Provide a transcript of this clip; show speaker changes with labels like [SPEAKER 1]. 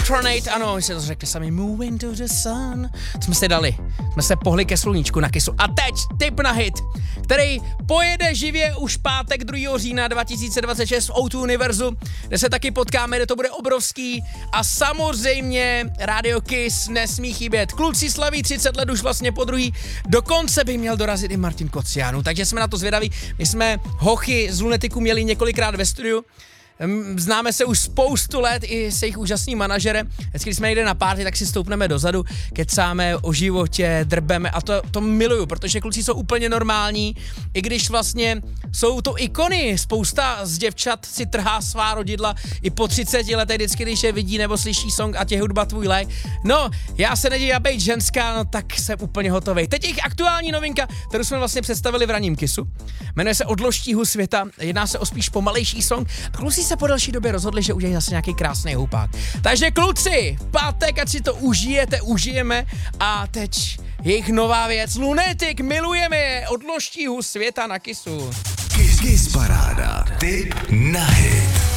[SPEAKER 1] Tornado, ano, jsme to řekli sami, Moving to the Sun. Co jsme si dali? Jsme se pohli ke sluníčku na Kissu. A teď tip na hit, který pojede živě už pátek 2. října 2026 v O2 Univerzu, kde se taky potkáme, kde to bude obrovský. A samozřejmě Radio Kiss nesmí chybět. Kluci slaví 30 let už vlastně po druhý. Dokonce by měl dorazit i Martin Kociánu, takže jsme na to zvědaví. My jsme hochy z Lunetiku měli několikrát ve studiu. Známe se už spoustu let i se jejich úžasným manažerem. Vždycky, když jsme někde na party, tak si stoupneme dozadu, kecáme o životě, drbeme a to miluju, protože kluci jsou úplně normální, i když vlastně jsou to ikony. Spousta z děvčat si trhá svá rodidla i po 30 letech, vždycky, když je vidí nebo slyší song a tě hudba tvůj lék. No, já se nedívám být ženská, no tak jsem úplně hotovej. Teď jejich aktuální novinka, kterou jsme vlastně představili v ranním Kissu. Jmenuje se Od loštího světa, jedná se o spíš pomalejší song a kluci se po delší době rozhodli, že udělají zase nějaký krásný hupák. Takže kluci, pátek, ať si to užijeme a teď jejich nová věc, Lunetik, milujeme je, Od loštího světa na Kissu.
[SPEAKER 2] Kiss paráda, tip na hit.